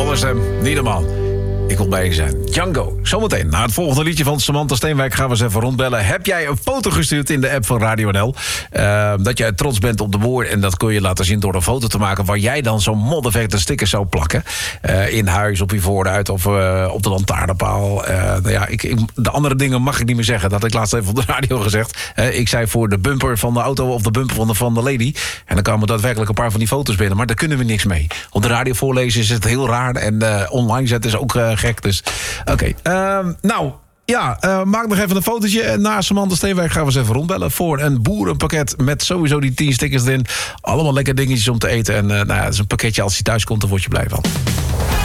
Helder stem, niet normaal. Ik wil bij je zijn. Django, zometeen. Na het volgende liedje van Samantha Steenwijk gaan we eens even rondbellen. Heb jij een foto gestuurd in de app van Radio NL? Dat jij trots bent op de woorden. En dat kun je laten zien door een foto te maken waar jij dan zo'n modderverte sticker zou plakken. In huis, op je voorruit of op de lantaarnpaal. De andere dingen mag ik niet meer zeggen. Dat had ik laatst even op de radio gezegd. Ik zei voor de bumper van de auto of de bumper van de lady. En dan kwamen daadwerkelijk een paar van die foto's binnen. Maar daar kunnen we niks mee. Op de radio voorlezen is het heel raar. En online zetten is ook gek. Dus oké. Maak nog even een fotootje. En na Samantha Steenwijk gaan we eens even rondbellen voor een boerenpakket met sowieso die 10 stickers erin. Allemaal lekker dingetjes om te eten. En het is een pakketje als hij thuis komt, dan word je blij van.